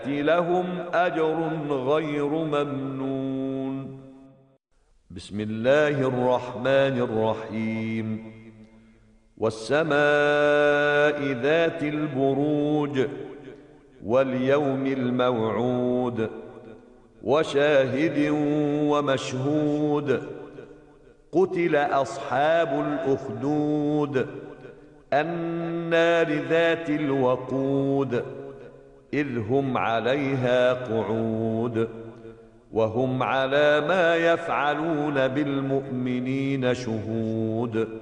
لهم أجر غير ممنون. بسم الله الرحمن الرحيم. والسماء ذات البروج واليوم الموعود وشاهد ومشهود. قتل أصحاب الأخدود النار ذات الوقود إذ هم عليها قعود وهم على ما يفعلون بالمؤمنين شهود.